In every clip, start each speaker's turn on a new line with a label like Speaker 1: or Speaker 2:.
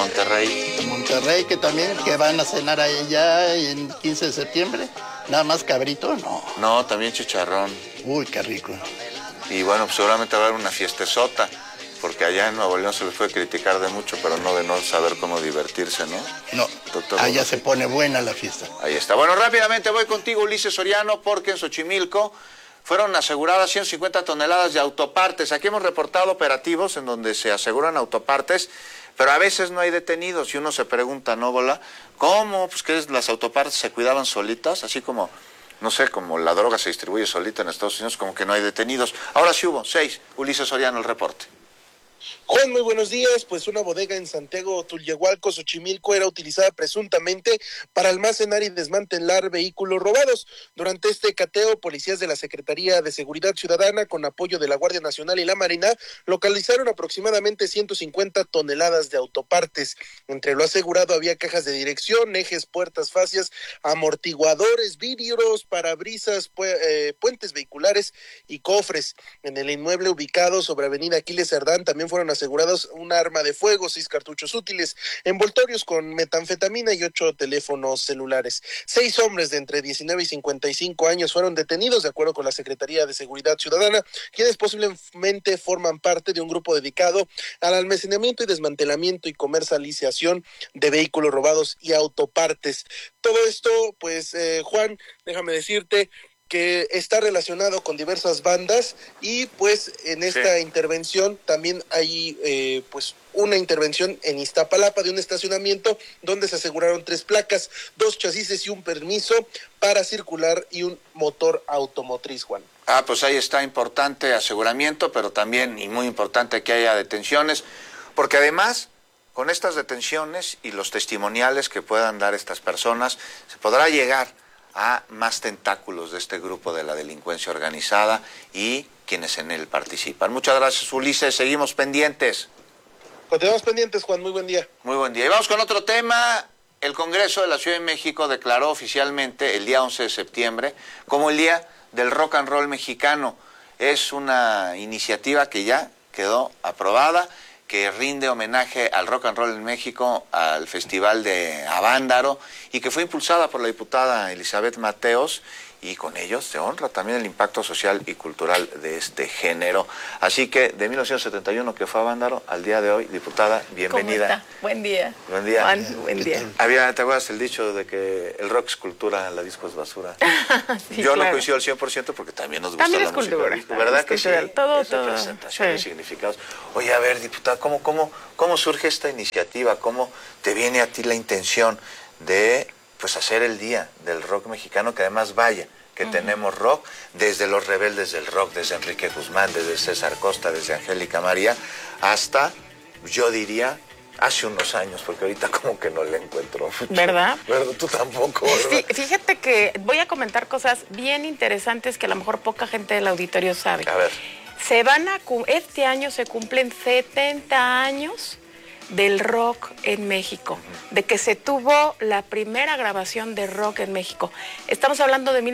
Speaker 1: Monterrey.
Speaker 2: Monterrey, que van a cenar allá en 15 de septiembre. Nada más cabrito, no.
Speaker 1: No, también chicharrón.
Speaker 2: Uy, qué rico.
Speaker 1: Y bueno, pues seguramente va a haber una fiestezota, porque allá en Nuevo León se les puede criticar de mucho, pero no de no saber cómo divertirse, ¿no?
Speaker 2: No,
Speaker 1: Doctor
Speaker 2: allá
Speaker 1: Rodolfo.
Speaker 2: se pone buena la fiesta.
Speaker 1: Ahí está. Bueno, rápidamente voy contigo, Ulises Soriano, porque en Xochimilco fueron aseguradas 150 toneladas de autopartes. Aquí hemos reportado operativos en donde se aseguran autopartes, pero a veces no hay detenidos. Y uno se pregunta, ¿no, Bola? ¿Cómo? Pues que las autopartes se cuidaban solitas, así como, no sé, como la droga se distribuye solita en Estados Unidos, como que no hay detenidos. Ahora sí hubo 6. Ulises Soriano, el reporte.
Speaker 3: Juan, muy buenos días. Pues una bodega en Santiago Tulyehualco, Xochimilco, era utilizada presuntamente para almacenar y desmantelar vehículos robados. Durante este cateo, policías de la Secretaría de Seguridad Ciudadana, con apoyo de la Guardia Nacional y la Marina, localizaron aproximadamente 150 toneladas de autopartes. Entre lo asegurado había cajas de dirección, ejes, puertas, fascias, amortiguadores, vidrios, parabrisas, puentes vehiculares y cofres. En el inmueble ubicado sobre Avenida Aquiles Cerdán también fueron asegurados un arma de fuego, 6 cartuchos útiles, envoltorios con metanfetamina y 8 teléfonos celulares. 6 hombres de entre 19 y 55 años fueron detenidos, de acuerdo con la Secretaría de Seguridad Ciudadana, quienes posiblemente forman parte de un grupo dedicado al almacenamiento y desmantelamiento y comercialización de vehículos robados y autopartes. Todo esto, pues, Juan, déjame decirte que está relacionado con diversas bandas y pues en esta intervención también hay pues una intervención en Iztapalapa de un estacionamiento donde se aseguraron 3 placas, 2 chasis y un permiso para circular y un motor automotriz, Juan.
Speaker 1: Ah, pues ahí está, importante aseguramiento, pero también, y muy importante, que haya detenciones, porque además, con estas detenciones y los testimoniales que puedan dar estas personas, se podrá llegar a más tentáculos de este grupo de la delincuencia organizada y quienes en él participan. Muchas gracias, Ulises. Seguimos pendientes.
Speaker 3: Continuamos pendientes, Juan. Muy buen día.
Speaker 1: Muy buen día. Y vamos con otro tema. El Congreso de la Ciudad de México declaró oficialmente el día 11 de septiembre como el Día del Rock and Roll Mexicano. Es una iniciativa que ya quedó aprobada, que rinde homenaje al rock and roll en México, al Festival de Avándaro, y que fue impulsada por la diputada Elizabeth Mateos, y con ellos se honra también el impacto social y cultural de este género. Así que de 1971 que fue Avándaro al día de hoy, diputada, bienvenida.
Speaker 4: ¿Cómo está? Buen día.
Speaker 1: Buen día.
Speaker 4: Juan, buen día.
Speaker 1: ¿Te acuerdas el dicho de que el rock es cultura, la disco es basura?
Speaker 4: Sí,
Speaker 1: Yo
Speaker 4: claro.
Speaker 1: no coincido al 100% porque también nos gusta
Speaker 4: También
Speaker 1: la
Speaker 4: es
Speaker 1: música
Speaker 4: cultura.
Speaker 1: disco, ¿verdad que sí?
Speaker 4: Todo,
Speaker 1: Es
Speaker 4: todo.
Speaker 1: representación y
Speaker 4: Sí.
Speaker 1: significados. Oye, a ver, diputada, ¿cómo surge esta iniciativa? ¿Cómo te viene a ti la intención de pues hacer el Día del Rock Mexicano, que además vaya, que tenemos rock, desde los rebeldes del rock, desde Enrique Guzmán, desde César Costa, desde Angélica María, hasta, yo diría, hace unos años, porque ahorita como que no le encuentro mucho.
Speaker 4: ¿Verdad?
Speaker 1: ¿Verdad? Tú tampoco, ¿verdad?
Speaker 4: Fíjate que voy a comentar cosas bien interesantes que a lo mejor poca gente del auditorio sabe.
Speaker 1: A ver.
Speaker 4: Este año se cumplen 70 años del rock en México, de que se tuvo la primera grabación de rock en México. Estamos hablando de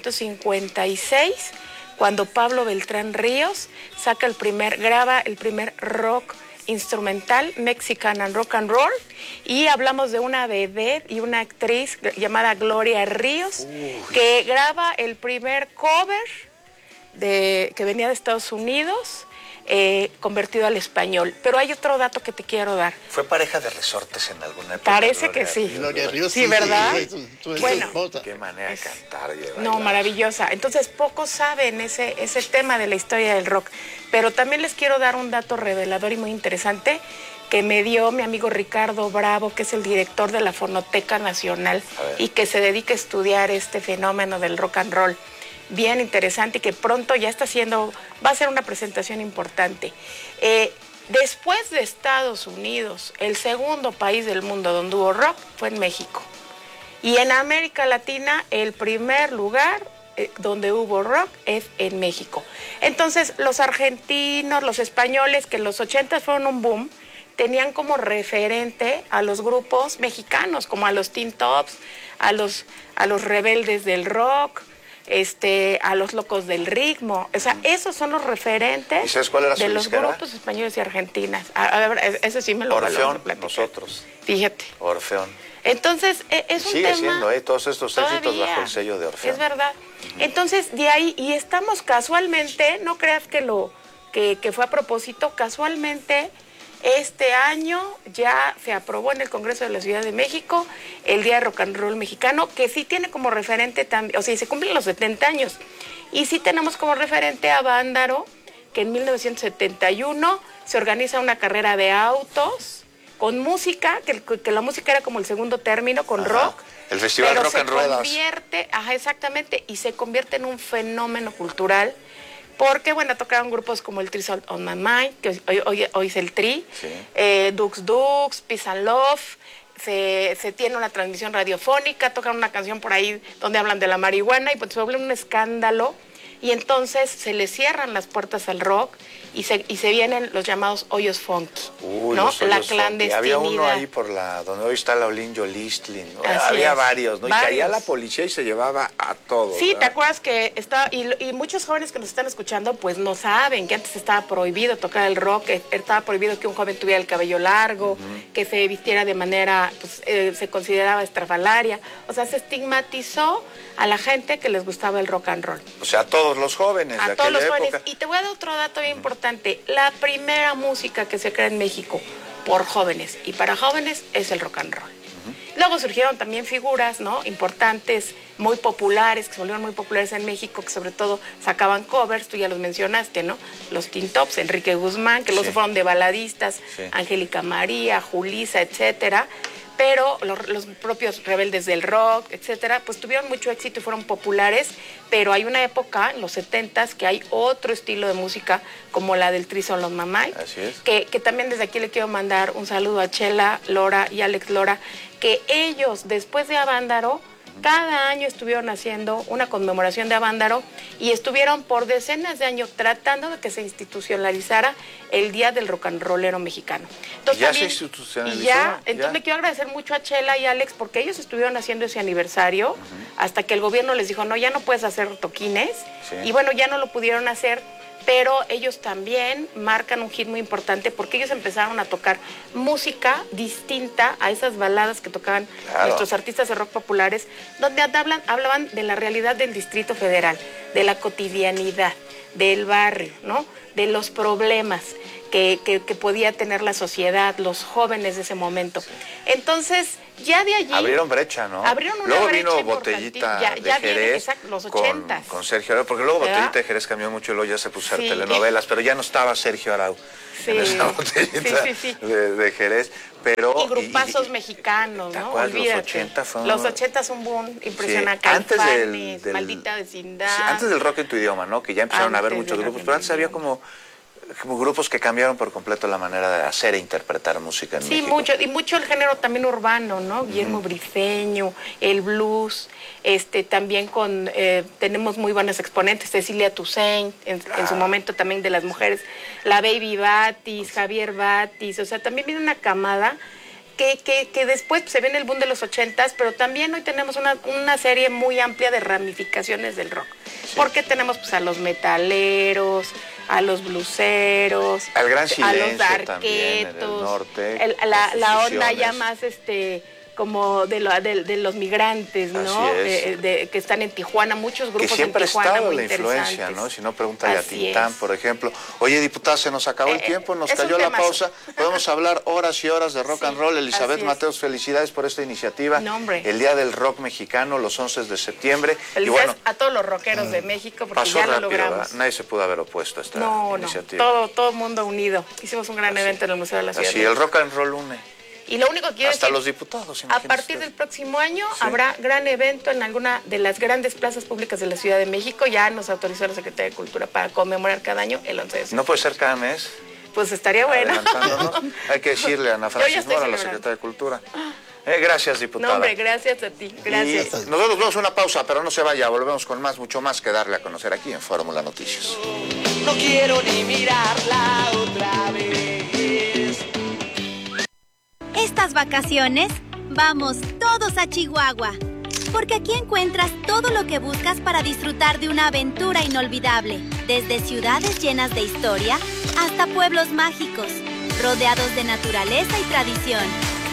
Speaker 4: 1956, cuando Pablo Beltrán Ríos graba el primer rock instrumental, Mexican and Rock and Roll, y hablamos de una vedette y una actriz llamada Gloria Ríos, que graba el primer cover que venía de Estados Unidos, convertido al español. Pero hay otro dato que te quiero dar.
Speaker 1: ¿Fue pareja de Resortes en alguna época?
Speaker 4: Parece que sí.
Speaker 2: Gloria Ríos,
Speaker 4: Sí, ¿verdad?
Speaker 2: Bueno,
Speaker 1: Qué manera de cantar y de bailar.
Speaker 4: No, maravillosa. Entonces, pocos saben ese tema de la historia del rock. Pero también les quiero dar un dato revelador y muy interesante que me dio mi amigo Ricardo Bravo, que es el director de la Fonoteca Nacional y que se dedica a estudiar este fenómeno del rock and roll. Bien interesante y que pronto ya va a ser una presentación importante. Después de Estados Unidos, el segundo país del mundo donde hubo rock fue en México. Y en América Latina, el primer lugar donde hubo rock es en México. Entonces, los argentinos, los españoles, que en los 80 fueron un boom, tenían como referente a los grupos mexicanos, como a los Teen Tops, a los rebeldes del rock, a los Locos del Ritmo. O sea, esos son los referentes
Speaker 1: ¿Y sabes cuál era su
Speaker 4: de los
Speaker 1: disquera?
Speaker 4: grupos españoles y argentinas. A ver, ese sí me lo
Speaker 1: Orfeón,
Speaker 4: platicar.
Speaker 1: nosotros.
Speaker 4: Fíjate.
Speaker 1: Orfeón.
Speaker 4: Entonces, es un
Speaker 1: Sigue
Speaker 4: tema...
Speaker 1: siendo, todos estos éxitos
Speaker 4: todavía,
Speaker 1: bajo el sello de Orfeón.
Speaker 4: es verdad. Entonces, de ahí, y estamos casualmente, no creas que fue a propósito, casualmente, este año ya se aprobó en el Congreso de la Ciudad de México el Día de Rock and Roll Mexicano, que sí tiene como referente también, o sea, se cumplen los 70 años, y sí tenemos como referente a Vándaro, que en 1971 se organiza una carrera de autos con música, que la música era como el segundo término, con rock.
Speaker 1: El Festival Rock and Ruedas.
Speaker 4: Exactamente, y se convierte en un fenómeno cultural, porque, bueno, tocaron grupos como el Tri on My Mind, que hoy es el Tri, Dux Dux, Peace and Love, se tiene una transmisión radiofónica, tocan una canción por ahí donde hablan de la marihuana, y pues se vuelve un escándalo, y entonces se le cierran las puertas al rock, y se vienen los llamados hoyos funky, ¿no?
Speaker 1: La
Speaker 4: clandestinidad.
Speaker 1: Había uno ahí por donde hoy está la Olinjo Listlin, ¿no? Había varios, ¿no?
Speaker 4: Varios.
Speaker 1: Y caía la policía y se llevaba a todos.
Speaker 4: Sí,
Speaker 1: ¿verdad?
Speaker 4: ¿te acuerdas que estaba, y muchos jóvenes que nos están escuchando, pues no saben que antes estaba prohibido tocar el rock, estaba prohibido que un joven tuviera el cabello largo, que se vistiera de manera, pues se consideraba estrafalaria, o sea, se estigmatizó a la gente que les gustaba el rock and roll.
Speaker 1: O sea, a todos los jóvenes de
Speaker 4: A todos
Speaker 1: aquella
Speaker 4: los jóvenes.
Speaker 1: época.
Speaker 4: Y te voy a dar otro dato bien importante. La primera música que se crea en México por jóvenes y para jóvenes es el rock and roll. Luego surgieron también figuras, ¿no? Importantes, muy populares, que se volvieron muy populares en México, que sobre todo sacaban covers, tú ya los mencionaste, ¿no? Los Teen Tops, Enrique Guzmán, que luego se fueron de baladistas, Angélica María, Julisa, etcétera. Pero los propios rebeldes del rock, etcétera, pues tuvieron mucho éxito y fueron populares, pero hay una época, en los 70s, que hay otro estilo de música, como la del Tri on My Mind.
Speaker 1: Así es.
Speaker 4: Que también desde aquí le quiero mandar un saludo a Chela Lora y Alex Lora, que ellos, después de Avándaro, cada año estuvieron haciendo una conmemoración de Avándaro y estuvieron por decenas de años tratando de que se institucionalizara el Día del Rock and Rollero Mexicano. Entonces,
Speaker 1: ¿Ya
Speaker 4: también,
Speaker 1: se institucionalizó?
Speaker 4: Entonces le quiero agradecer mucho a Chela y Alex porque ellos estuvieron haciendo ese aniversario hasta que el gobierno les dijo, no, ya no puedes hacer toquines. Y bueno, ya no lo pudieron hacer. Pero ellos también marcan un hit muy importante porque ellos empezaron a tocar música distinta a esas baladas que tocaban nuestros artistas de rock populares, donde hablaban de la realidad del Distrito Federal, de la cotidianidad, del barrio, ¿no? De los problemas que podía tener la sociedad, los jóvenes de ese momento. Entonces, ya de allí...
Speaker 1: Abrieron brecha, ¿no?
Speaker 4: Abrieron una
Speaker 1: luego
Speaker 4: brecha
Speaker 1: vino Botellita de Jerez,
Speaker 4: los 80s.
Speaker 1: con Sergio Arau, porque luego Botellita de Jerez cambió mucho y luego ya se puso a hacer telenovelas, pero ya no estaba Sergio Arau en esa Botellita de Jerez. Pero,
Speaker 4: y grupazos mexicanos, ¿no?
Speaker 1: Olvídate. Los 80 fueron...
Speaker 4: Los 80 es un boom impresionante.
Speaker 1: Antes
Speaker 4: Caifanes, Maldita Vecindad.
Speaker 1: Antes del rock en tu idioma, ¿no? Que ya empezaron a haber muchos grupos, pero antes había como grupos que cambiaron por completo la manera de hacer e interpretar música en México.
Speaker 4: Sí, mucho el género también urbano, ¿no? Guillermo Briceño, el blues, también tenemos muy buenos exponentes, Cecilia Toussaint, en su momento también de las mujeres, la Baby Batis, Javier Batis, o sea, también viene una camada que después se ve en el boom de los 80s, pero también hoy tenemos una serie muy amplia de ramificaciones del rock, porque tenemos pues a los metaleros, a los bluseros,
Speaker 1: al Gran Silencio,
Speaker 4: a los darquetos,
Speaker 1: también, en el norte,
Speaker 4: la onda ya más como de los migrantes, ¿no? Que están en Tijuana, muchos grupos
Speaker 1: que siempre
Speaker 4: en Tijuana
Speaker 1: ha estado
Speaker 4: muy
Speaker 1: la influencia, ¿no? Si no, pregúntale a Tintán, por ejemplo. Oye, diputada, se nos acabó el tiempo, nos cayó la pausa. Podemos hablar horas y horas de rock and roll. Elizabeth Mateos, felicidades por esta iniciativa.
Speaker 4: No,
Speaker 1: el Día del Rock Mexicano, los 11 de septiembre.
Speaker 4: Felicidades
Speaker 1: y bueno,
Speaker 4: a todos los rockeros de México, porque
Speaker 1: pasó
Speaker 4: ya lo
Speaker 1: rápido,
Speaker 4: logramos.
Speaker 1: ¿verdad? Nadie se pudo haber opuesto a esta iniciativa.
Speaker 4: Todo el mundo unido. Hicimos un gran evento en el Museo de la Ciudad.
Speaker 1: Así, el rock and roll une.
Speaker 4: Y lo único que quiero
Speaker 1: hasta
Speaker 4: decir,
Speaker 1: los diputados,
Speaker 4: a partir del próximo año habrá gran evento en alguna de las grandes plazas públicas de la Ciudad de México. Ya nos autorizó la Secretaría de Cultura para conmemorar cada año el 11 de septiembre.
Speaker 1: ¿No puede ser cada mes?
Speaker 4: Pues estaría bueno.
Speaker 1: Hay que decirle a Ana Francis Mora, la Secretaria de Cultura. Gracias, diputada.
Speaker 4: No, hombre, gracias a ti. Gracias.
Speaker 1: Y nosotros vamos a una pausa, pero no se vaya. Volvemos con mucho más que darle a conocer aquí en Fórmula Noticias.
Speaker 5: No quiero ni mirarla otra vez.
Speaker 6: Estas vacaciones, vamos todos a Chihuahua. Porque aquí encuentras todo lo que buscas para disfrutar de una aventura inolvidable. Desde ciudades llenas de historia hasta pueblos mágicos, rodeados de naturaleza y tradición.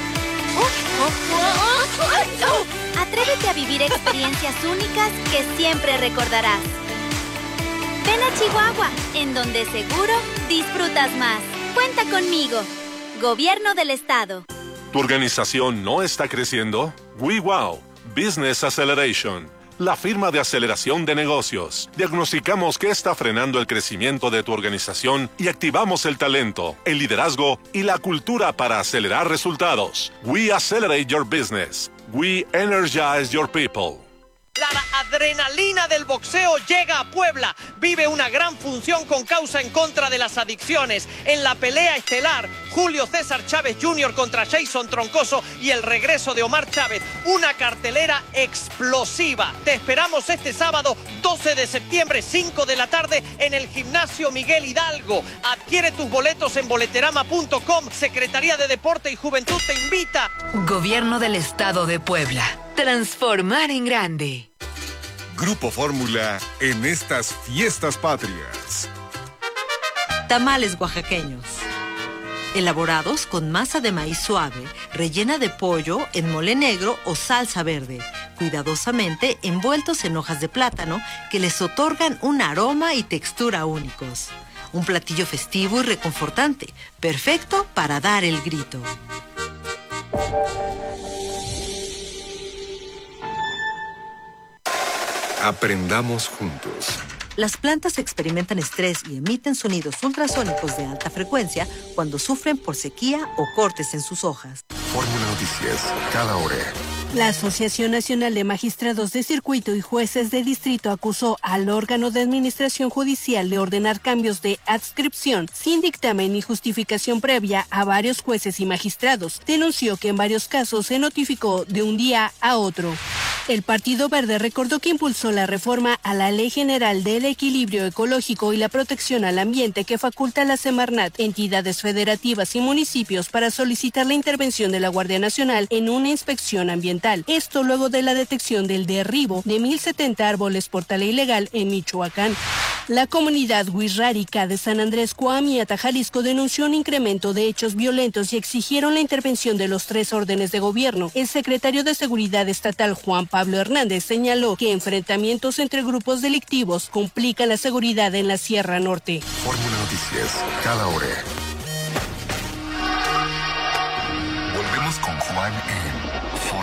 Speaker 6: Atrévete a vivir experiencias únicas que siempre recordarás. Ven a Chihuahua, en donde seguro disfrutas más. Cuenta conmigo. Gobierno del Estado.
Speaker 7: ¿Tu organización no está creciendo? WeWow Business Acceleration, la firma de aceleración de negocios. Diagnosticamos qué está frenando el crecimiento de tu organización y activamos el talento, el liderazgo y la cultura para acelerar resultados. We accelerate your business. We energize your people.
Speaker 8: La adrenalina del boxeo llega a Puebla. Vive una gran función con causa en contra de las adicciones. En la pelea estelar, Julio César Chávez Jr. contra Jason Troncoso y el regreso de Omar Chávez. Una cartelera explosiva. Te esperamos este sábado 12 de septiembre, 5 de la tarde, en el Gimnasio Miguel Hidalgo. Adquiere tus boletos en boleterama.com. Secretaría de Deporte y Juventud te invita.
Speaker 9: Gobierno del Estado de Puebla. Transformar en grande.
Speaker 10: Grupo Fórmula en estas fiestas patrias.
Speaker 11: Tamales oaxaqueños. Elaborados con masa de maíz suave, rellena de pollo en mole negro o salsa verde, cuidadosamente envueltos en hojas de plátano que les otorgan un aroma y textura únicos. Un platillo festivo y reconfortante, perfecto para dar el grito.
Speaker 10: Aprendamos juntos.
Speaker 11: Las plantas experimentan estrés y emiten sonidos ultrasónicos de alta frecuencia cuando sufren por sequía o cortes en sus hojas.
Speaker 10: Fórmula Noticias, cada hora.
Speaker 12: La Asociación Nacional de Magistrados de Circuito y Jueces de Distrito acusó al órgano de administración judicial de ordenar cambios de adscripción sin dictamen ni justificación previa a varios jueces y magistrados. Denunció que en varios casos se notificó de un día a otro. El Partido Verde recordó que impulsó la reforma a la Ley General del Equilibrio Ecológico y la Protección al Ambiente que faculta a la Semarnat, entidades federativas y municipios para solicitar la intervención de la Guardia Nacional en una inspección ambiental. Esto luego de la detección del derribo de 1,070 árboles por tala ilegal en Michoacán. La comunidad wixárika de San Andrés Coahuila, Jalisco, denunció un incremento de hechos violentos y exigieron la intervención de los 3 órdenes de gobierno. El secretario de Seguridad Estatal, Juan Pablo Hernández, señaló que enfrentamientos entre grupos delictivos complican la seguridad en la Sierra Norte.
Speaker 10: Fórmula Noticias, cada hora. Volvemos con Juan en